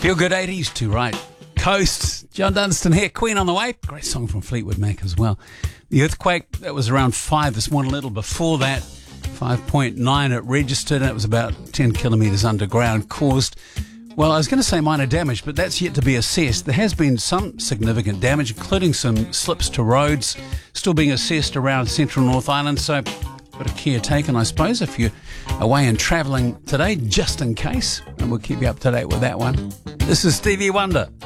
Feel good 80s to right coast. John Dunstan here, Queen on the way. Great song from Fleetwood Mac as well. The earthquake, that was around 5 this morning, a little before that. 5.9 it registered, and it was about 10 kilometres underground, caused, well, I was going to say minor damage, but that's yet to be assessed. There has been some significant damage, including some slips to roads, still being assessed around central North Island, so got a care taken, I suppose, if you're away and travelling today, just in case, and we'll keep you up to date with that one. This is Stevie Wonder.